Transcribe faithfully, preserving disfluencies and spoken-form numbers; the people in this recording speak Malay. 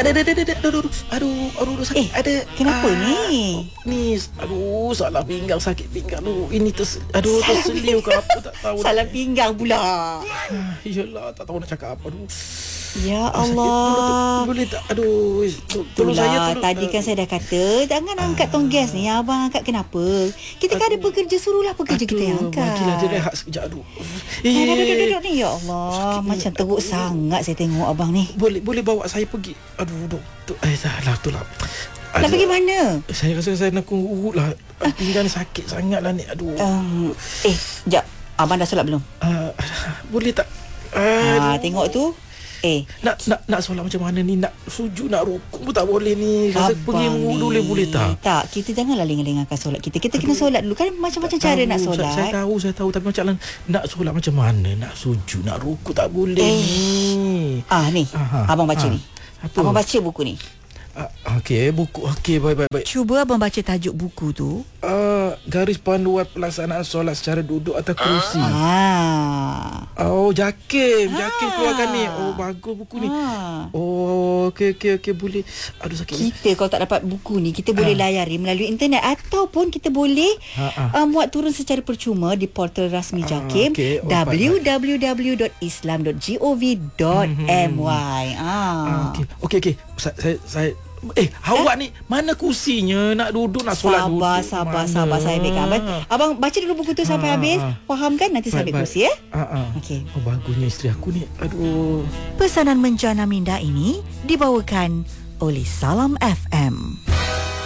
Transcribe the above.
ada, ada, ada, ada, aduh, aduh, aduh, aduh, sakit. Eh, ada. kenapa ah, ni? Ni, aduh, salah pinggang, sakit pinggang. Aduh, ini ters, aduh, terseliu ke apa, tak tahu. Salah pinggang pula. Ah, Iyalah, tak tahu nak cakap apa. Aduh. Ya Ah, sakit. Allah. Boleh tak? Aduh, tolong Itulah, saya. Tolong. tadi kan saya dah kata, jangan angkat tong gas ni. Abang angkat kenapa? Kita kan ada pekerja, suruhlah pekerja kita yang angkat. Bagilah dia rehat sekejap. Aduh. Eh, duduk, duduk, duduk ni. Ya Allah, macam teruk sangat saya tengok abang ni. Boleh boleh bawa saya pergi. Aduh, doktor. Eh, salah tu lah. Nak pergi mana? Saya rasa saya nak urut lah. Pinggang ni sakit sangat lah ni. Aduh. Um, eh, sekejap. Abang dah solat belum? Uh, boleh tak? Ha, tengok tu. Eh, nak nak nak solat macam mana ni? Nak sujud, nak rukuk pun tak boleh ni. Rasa pergi wudu boleh boleh tak? Tak, kita janganlah lengah-lengahkan solat kita. Kita Aduh, kena solat dulu. Kan macam-macam cara tahu, nak solat. Saya, saya tahu, saya tahu. Tapi macam nak solat macam mana? Nak sujud, nak rukuk tak boleh eh. ni. Ah, ni. Aha, abang baca ha. ni. Apa? Abang baca buku ni. Uh, Okey, buku. Okey, baik, baik, baik. Cuba abang baca tajuk buku tu. Uh, garis panduan pelaksanaan solat secara duduk atau kerusi. Ah. Oh, Jakim. Ah. Jakim keluarkan ni. Oh, bagus buku ni. Ah. Oh, okey, okey, okey. Boleh. Aduh, sakit. Kita kalau tak dapat buku ni, kita boleh ah. layari melalui internet. Ataupun kita boleh ah, ah. Uh, muat turun secara percuma di portal rasmi Jakim. Ah, okay. oh, w w w dot islam dot gov dot m y. Ah. Okey, okey, okey. Saya, saya, saya Eh, awak eh? ni mana kursinya? Nak duduk, nak solat duduk. Sabar, sabar, mana? sabar. Saya ambilkan. Abang, abang baca dulu buku tu ha, sampai habis. Ha. Faham kan? Nanti saya ambil kursi, ya? Ha, ha. Okey. Oh, bagusnya isteri aku ni. Aduh. Pesanan menjana minda ini dibawakan oleh Salam F M.